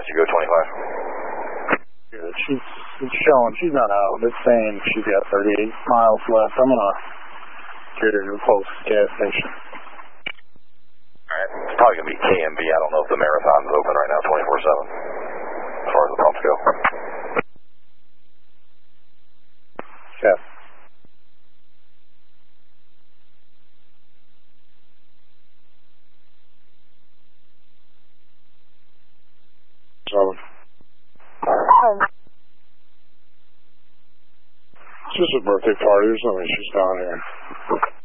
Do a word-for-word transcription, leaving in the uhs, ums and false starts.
you go twenty-five. Good. She's, she's showing, she's not out. It's saying she's got thirty-eight miles left. I'm going to get her to the closest gas station. Alright, it's probably going to be K M B. I don't know if the marathon's open right now twenty-four seven as far as the pumps go. Yeah. So, it's just a birthday party or something. She's down here.